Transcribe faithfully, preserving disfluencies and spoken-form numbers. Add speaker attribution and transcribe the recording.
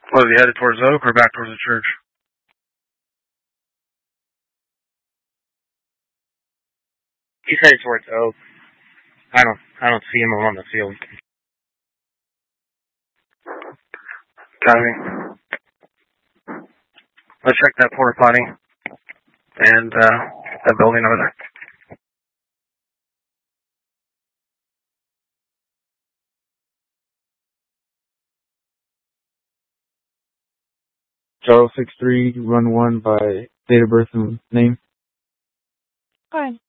Speaker 1: Was he headed towards Oak or back towards the church?
Speaker 2: He's headed towards Oak. I don't I don't see him along the field.
Speaker 1: Copy. Let's check that porta potty and uh, that building over there.
Speaker 3: Charles six three, run one by date of birth and name.
Speaker 4: Go ahead.